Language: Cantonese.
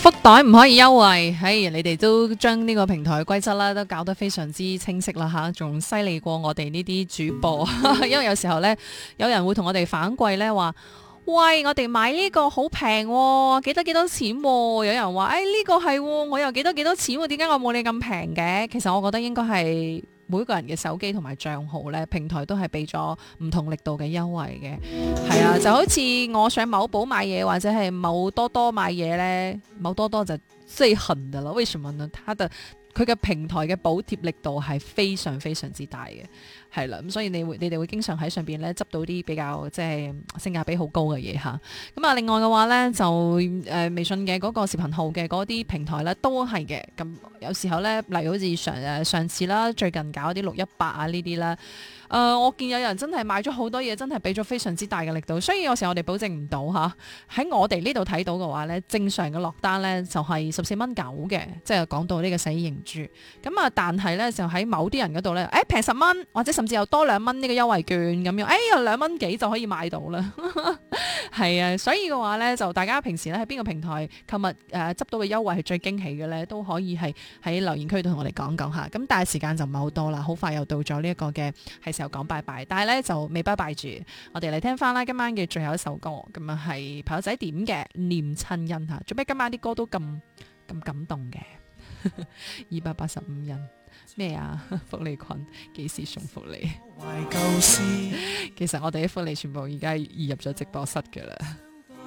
福袋唔可以優惠，你哋都將呢個平台嘅規則啦，都搞得非常之清晰啦吓，仲犀利過我哋呢啲主播，因為有時候呢，有人會同我哋反饋呢話，喂，我哋買呢個好平喎，幾多錢喎？有人話，呢個係喎，我又幾多錢喎？點解我冇你咁平嘅？其實我覺得應該係每個人嘅手機同埋帳號呢，平台都係俾咗唔同力度嘅優惠嘅。係啊，就好似我上某寶買嘢或者係某多多買嘢呢，某多多就最狠的啦。為什麼呢？佢嘅平台嘅補貼力度係非常非常之大嘅，係啦，咁所以你哋會經常喺上邊咧執到啲比較即係性價比好高嘅嘢嚇。咁啊，另外嘅話咧就微信嘅嗰個視頻號嘅嗰啲平台咧都係嘅。咁有時候咧，例如好似上次啦，最近搞啲618啊呢啲啦。我見有人真係買咗好多嘢，真係俾咗非常之大嘅力度，所以有時候我哋保證唔到嚇。喺我哋呢度睇到嘅話呢，正常嘅落單呢就係14.9嘅，即係講到呢個洗型豬。咁啊，但係呢，就喺某啲人嗰度呢，平10蚊，或者甚至有多2蚊呢個優惠券咁樣，有2蚊幾就可以買到啦。係啊，所以嘅話呢，就大家平時咧喺邊個平台購物執到嘅優惠係最驚喜嘅呢，都可以係喺留言區度同我哋講講下。咁但係時間就唔係好多啦，好快又到咗呢一個嘅係時候講拜拜，但係咧就未拜拜住，我哋嚟聽翻啦今晚嘅最後一首歌，咁啊係朋友仔點嘅念親恩吓，做咩今晚啲歌都咁感動嘅？285人咩啊？福利群幾時送福利？其實我哋啲福利全部而家移入咗直播室噶啦。